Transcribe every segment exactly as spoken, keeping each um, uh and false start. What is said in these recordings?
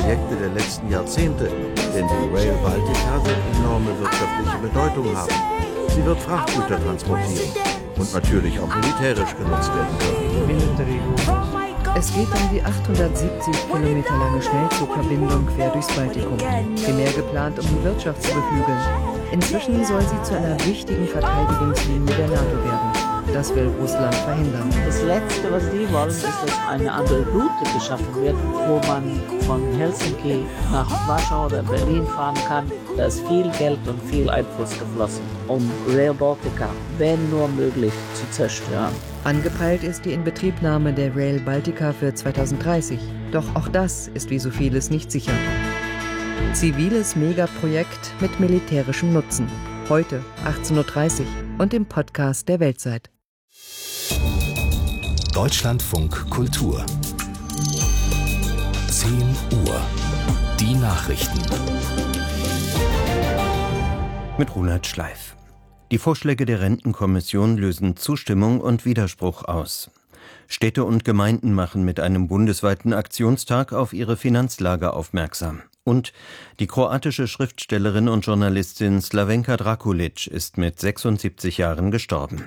Projekte der letzten Jahrzehnte, denn die Rail Baltica wird enorme wirtschaftliche Bedeutung haben. Sie wird Frachtgüter transportieren und natürlich auch militärisch genutzt werden können. Es geht um die achthundertsiebzig Kilometer lange Schnellzugverbindung quer durchs Baltikum, primär geplant, um die Wirtschaft zu beflügeln. Inzwischen soll sie zu einer wichtigen Verteidigungslinie der NATO werden. Das will Russland verhindern. Das Letzte, was die wollen, ist, dass eine andere Route geschaffen wird, wo man von Helsinki nach Warschau oder Berlin fahren kann. Da ist viel Geld und viel Einfluss geflossen, um Rail Baltica, wenn nur möglich, zu zerstören. Angepeilt ist die Inbetriebnahme der Rail Baltica für zweitausenddreißig. Doch auch das ist wie so vieles nicht sicher. Ziviles Megaprojekt mit militärischem Nutzen. Heute achtzehn Uhr dreißig und im Podcast der Weltzeit. Deutschlandfunk Kultur. zehn Uhr. Die Nachrichten. Mit Ronald Schleif. Die Vorschläge der Rentenkommission lösen Zustimmung und Widerspruch aus. Städte und Gemeinden machen mit einem bundesweiten Aktionstag auf ihre Finanzlage aufmerksam. Und die kroatische Schriftstellerin und Journalistin Slavenka Drakulic ist mit sechsundsiebzig Jahren gestorben.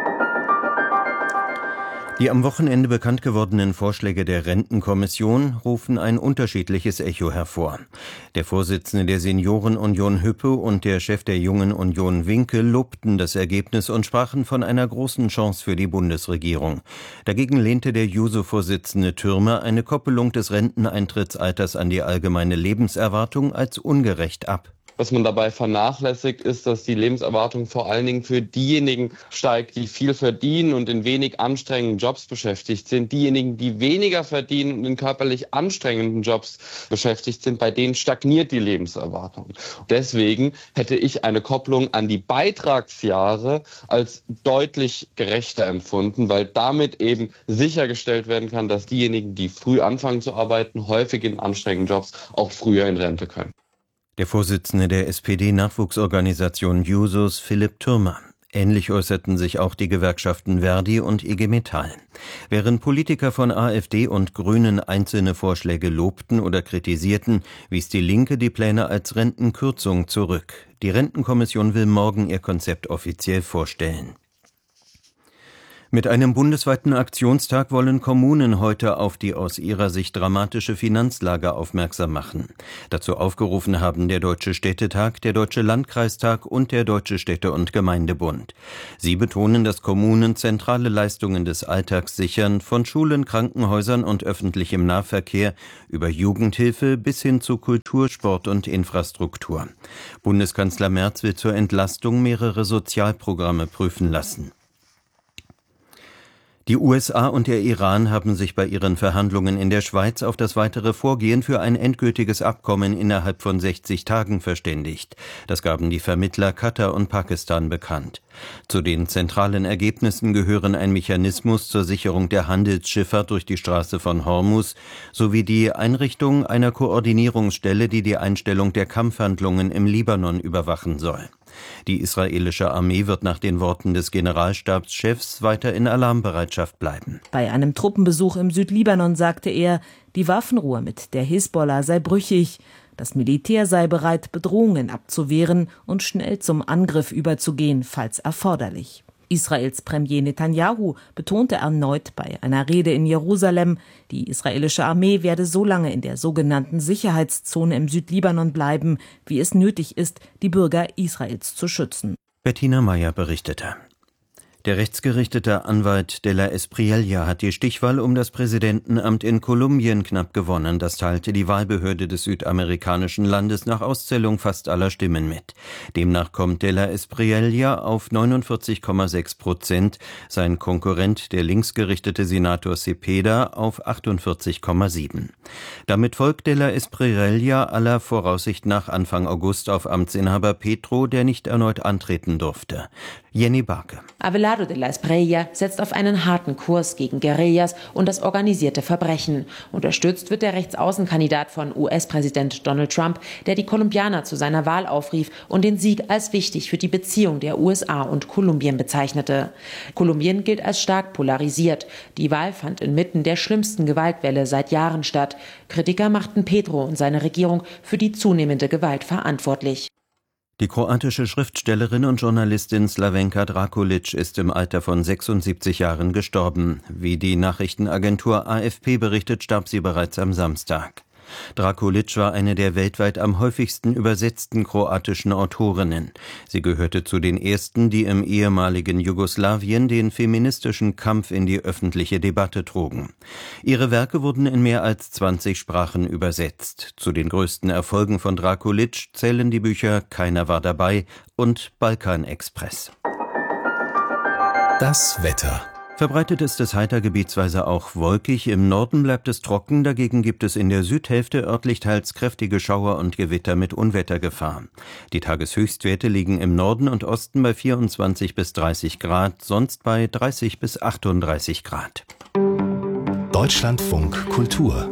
Die am Wochenende bekannt gewordenen Vorschläge der Rentenkommission rufen ein unterschiedliches Echo hervor. Der Vorsitzende der Seniorenunion Hüppe und der Chef der Jungen Union Winke lobten das Ergebnis und sprachen von einer großen Chance für die Bundesregierung. Dagegen lehnte der Juso-Vorsitzende Türmer eine Koppelung des Renteneintrittsalters an die allgemeine Lebenserwartung als ungerecht ab. Was man dabei vernachlässigt, ist, dass die Lebenserwartung vor allen Dingen für diejenigen steigt, die viel verdienen und in wenig anstrengenden Jobs beschäftigt sind. Diejenigen, die weniger verdienen und in körperlich anstrengenden Jobs beschäftigt sind, bei denen stagniert die Lebenserwartung. Deswegen hätte ich eine Kopplung an die Beitragsjahre als deutlich gerechter empfunden, weil damit eben sichergestellt werden kann, dass diejenigen, die früh anfangen zu arbeiten, häufig in anstrengenden Jobs auch früher in Rente können. Der Vorsitzende der S P D-Nachwuchsorganisation Jusos, Philipp Türmer. Ähnlich äußerten sich auch die Gewerkschaften Verdi und I G Metall. Während Politiker von AfD und Grünen einzelne Vorschläge lobten oder kritisierten, wies die Linke die Pläne als Rentenkürzung zurück. Die Rentenkommission will morgen ihr Konzept offiziell vorstellen. Mit einem bundesweiten Aktionstag wollen Kommunen heute auf die aus ihrer Sicht dramatische Finanzlage aufmerksam machen. Dazu aufgerufen haben der Deutsche Städtetag, der Deutsche Landkreistag und der Deutsche Städte- und Gemeindebund. Sie betonen, dass Kommunen zentrale Leistungen des Alltags sichern, von Schulen, Krankenhäusern und öffentlichem Nahverkehr über Jugendhilfe bis hin zu Kultur, Sport und Infrastruktur. Bundeskanzler Merz will zur Entlastung mehrere Sozialprogramme prüfen lassen. Die U S A und der Iran haben sich bei ihren Verhandlungen in der Schweiz auf das weitere Vorgehen für ein endgültiges Abkommen innerhalb von sechzig Tagen verständigt. Das gaben die Vermittler Katar und Pakistan bekannt. Zu den zentralen Ergebnissen gehören ein Mechanismus zur Sicherung der Handelsschifffahrt durch die Straße von Hormuz sowie die Einrichtung einer Koordinierungsstelle, die die Einstellung der Kampfhandlungen im Libanon überwachen soll. Die israelische Armee wird nach den Worten des Generalstabschefs weiter in Alarmbereitschaft bleiben. Bei einem Truppenbesuch im Südlibanon sagte er, die Waffenruhe mit der Hisbollah sei brüchig. Das Militär sei bereit, Bedrohungen abzuwehren und schnell zum Angriff überzugehen, falls erforderlich. Israels Premier Netanyahu betonte erneut bei einer Rede in Jerusalem, die israelische Armee werde so lange in der sogenannten Sicherheitszone im Südlibanon bleiben, wie es nötig ist, die Bürger Israels zu schützen. Bettina Meyer berichtete. Der rechtsgerichtete Anwalt de la Espriella hat die Stichwahl um das Präsidentenamt in Kolumbien knapp gewonnen. Das teilte die Wahlbehörde des südamerikanischen Landes nach Auszählung fast aller Stimmen mit. Demnach kommt de la Espriella auf neunundvierzig Komma sechs Prozent, sein Konkurrent, der linksgerichtete Senator Cepeda, auf achtundvierzig Komma sieben. Damit folgt de la Espriella aller Voraussicht nach Anfang August auf Amtsinhaber Petro, der nicht erneut antreten durfte. Jenny Barke. Avelar Eduardo de la Espriella setzt auf einen harten Kurs gegen Guerillas und das organisierte Verbrechen. Unterstützt wird der Rechtsaußenkandidat von U S-Präsident Donald Trump, der die Kolumbianer zu seiner Wahl aufrief und den Sieg als wichtig für die Beziehung der U S A und Kolumbien bezeichnete. Kolumbien gilt als stark polarisiert. Die Wahl fand inmitten der schlimmsten Gewaltwelle seit Jahren statt. Kritiker machten Petro und seine Regierung für die zunehmende Gewalt verantwortlich. Die kroatische Schriftstellerin und Journalistin Slavenka Drakulic ist im Alter von sechsundsiebzig Jahren gestorben. Wie die Nachrichtenagentur A F P berichtet, starb sie bereits am Samstag. Drakulic war eine der weltweit am häufigsten übersetzten kroatischen Autorinnen. Sie gehörte zu den ersten, die im ehemaligen Jugoslawien den feministischen Kampf in die öffentliche Debatte trugen. Ihre Werke wurden in mehr als zwanzig Sprachen übersetzt. Zu den größten Erfolgen von Drakulic zählen die Bücher Keiner war dabei und Balkanexpress. Das Wetter. Verbreitet ist es heiter gebietsweise auch wolkig, im Norden bleibt es trocken, dagegen gibt es in der Südhälfte örtlich teils kräftige Schauer und Gewitter mit Unwettergefahr. Die Tageshöchstwerte liegen im Norden und Osten bei vierundzwanzig bis dreißig Grad, sonst bei dreißig bis achtunddreißig Grad. Deutschlandfunk Kultur.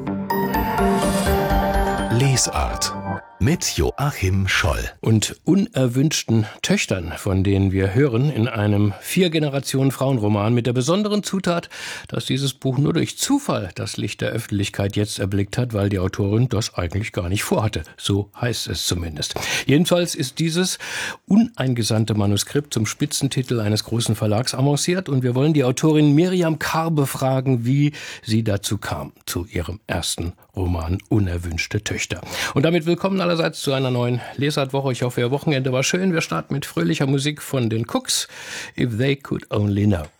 Lesart mit Joachim Scholl. Und unerwünschten Töchtern, von denen wir hören in einem Vier-Generationen-Frauenroman mit der besonderen Zutat, dass dieses Buch nur durch Zufall das Licht der Öffentlichkeit jetzt erblickt hat, weil die Autorin das eigentlich gar nicht vorhatte. So heißt es zumindest. Jedenfalls ist dieses uneingesandte Manuskript zum Spitzentitel eines großen Verlags avanciert und wir wollen die Autorin Miriam Karr befragen, wie sie dazu kam, zu ihrem ersten Roman Unerwünschte Töchter. Und damit willkommen allerseits zu einer neuen Lesartwoche. Ich hoffe, Ihr Wochenende war schön. Wir starten mit fröhlicher Musik von den Cooks. If They Could Only Know.